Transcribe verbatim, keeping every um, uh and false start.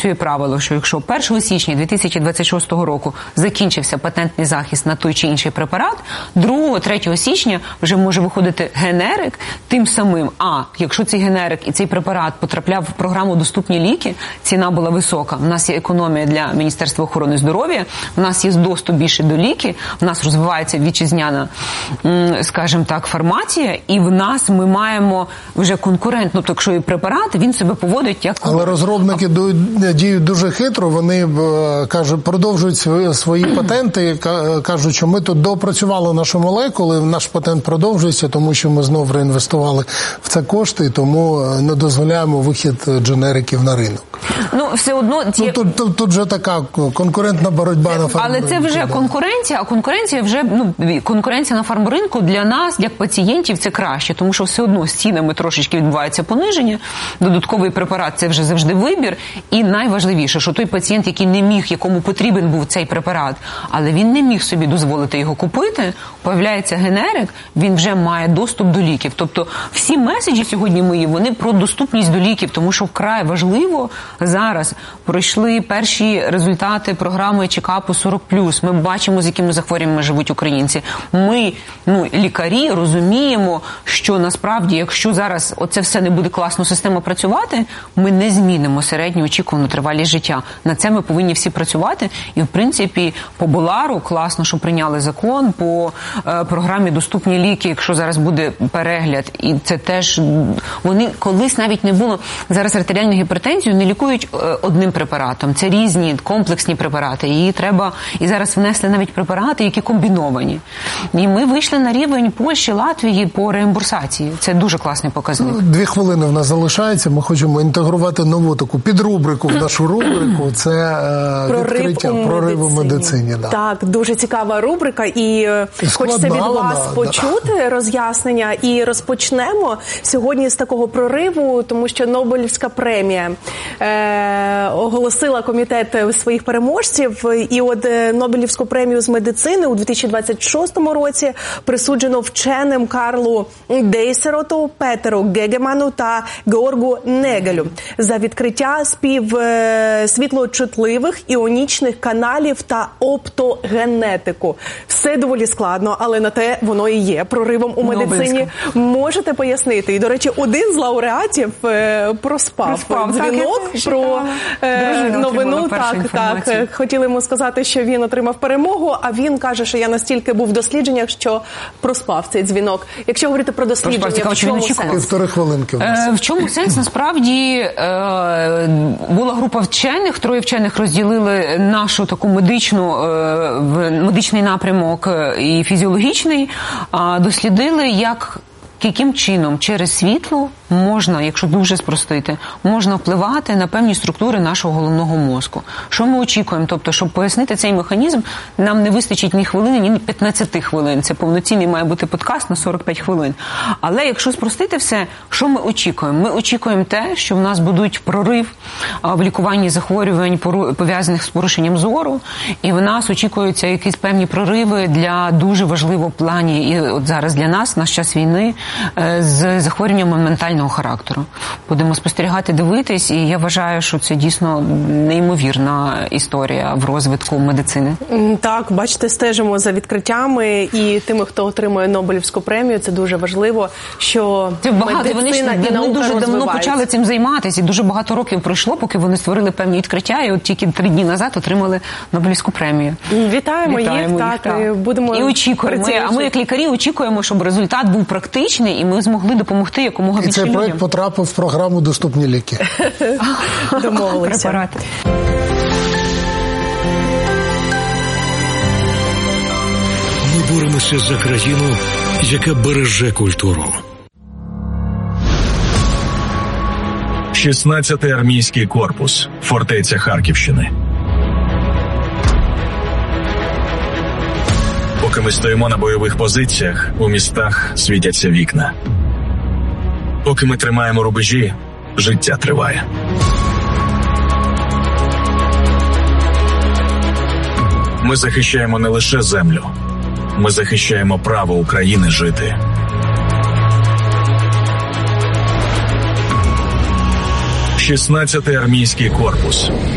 працює правило, що якщо першого січня дві тисячі двадцять шостого року закінчився патентний захист на той чи інший препарат, другого-третього січня вже може виходити генерик тим самим. А якщо цей генерик і цей препарат потрапляв в програму «Доступні ліки», ціна була висока, в нас є економія для Міністерства охорони здоров'я, в нас є доступ більше до ліків, в нас розвивається вітчизняна, скажімо так, фармація, і в нас ми маємо вже конкурент. Ну, якщо і препарат, він себе поводить як... Але розробники діють дуже хитро, вони кажуть, продовжують свої патенти, кажуть, що ми тут допрацювали нашу молекулу, наш патент продовжується, тому що ми знову реінвестували в це кошти, і тому не дозволяємо вихід дженериків на ринок. Ну, все одно... Ті... Ну, тут, тут, тут вже така конкурентна боротьба на фармринку. Але це вже конкуренція, а конкуренція вже, ну, конкуренція на фармринку для нас, як пацієнтів, це краще, тому що все одно з цінами трошечки відбувається пониження, додатковий препарат – це вже завжди вибір, і найважливіше, що той пацієнт, який не міг, якому потрібен був цей препарат, але він не міг собі дозволити його купити, появляється генерик, він вже має доступ до ліків. Тобто всі меседжі сьогодні мої, вони про доступність до ліків, тому що вкрай важливо зараз пройшли перші результати програми чекапу сорок плюс. Ми бачимо, з якими захворюваннями живуть українці. Ми, ну, лікарі, розуміємо, що насправді, якщо зараз оце все не буде класно система працювати, ми не змінимо середню очікувану тривалість життя. На це ми повинні всі працювати. І, в принципі, по Болару класно, що прийняли закон, по е, програмі «Доступні ліки», якщо зараз буде перегляд, і це теж, вони колись навіть не було, зараз артеріальну гіпертензію не лікують е, одним препаратом. Це різні комплексні препарати. Її треба, і зараз внесли навіть препарати, які комбіновані. І ми вийшли на рівень Польщі, Латвії по реімбурсації. Це дуже класний показник. Дві хвилини в нас залишається. Ми хочемо інтегрувати нову таку підрубрику в нашу рубрику. Це е, відкриття прориву в медицині. Да. Так, дуже цікава рубрика. І, і хочеться від вас да, почути да. роз'яснення. І розпочнемо сьогодні з такого прориву, тому що Нобелівська премія е, оголосила комітет своїх переможців. І от Нобелівську премію з медицини у дві тисячі двадцять шостому році присуджено вченим Карлу Дейсероту, Петеру Гегеману та Георгу Негелю за відкриття спів світлочутливих іонічних каналів та оптогенетику. Все доволі складно, але на те воно і є проривом у медицині. Можете пояснити? І, до речі, один з лауреатів проспав, проспав дзвінок так, про е, новину. Так, так. Хотіли йому сказати, що він отримав перемогу, а він каже, що я настільки був в дослідженнях, що проспав цей дзвінок. Якщо говорити про дослідження, в чому сенс? Півтори хвилинки. Е, в чому сенс? Насправді е, була група вчених, троє вчених розділили нашу таку медичну, е, медичний напрямок і фізіологічний, е, дослідили, як яким чином через світло можна, якщо дуже спростити, можна впливати на певні структури нашого головного мозку. Що ми очікуємо? Тобто, щоб пояснити цей механізм, нам не вистачить ні хвилини, ні п'ятнадцяти хвилин. Це повноцінний має бути подкаст на сорок п'ять хвилин. Але якщо спростити все, що ми очікуємо? Ми очікуємо те, що в нас будуть прорив в лікуванні захворювань, пов'язаних з порушенням зору, і в нас очікуються якісь певні прориви для дуже важливого плані, і от зараз для нас, наш час війни, з захворюваннями ментального характеру. Будемо спостерігати, дивитись, і я вважаю, що це дійсно неймовірна історія в розвитку медицини. Так, бачите, стежимо за відкриттями і тими, хто отримує Нобелівську премію, це дуже важливо, що це багато, медицина вони, і наука дуже давно почали цим займатися, і дуже багато років пройшло, поки вони створили певні відкриття, і от тільки три дні назад отримали Нобелівську премію. Вітаємо, Вітаємо їх, їх, так, так. Будемо і очікуємо, а ми як лікарі очікуємо, щоб результат був практичний, і ми змогли допомогти якомога більше людям. І цей проект потрапив в програму «Доступні ліки». Домовилися. Препарати. Ми боремося за країну, яка береже культуру. шістнадцятий армійський корпус. Фортеця Харківщини. Поки ми стоїмо на бойових позиціях, у містах світяться вікна. Поки ми тримаємо рубежі, життя триває. Ми захищаємо не лише землю. Ми захищаємо право України жити. шістнадцятий армійський корпус.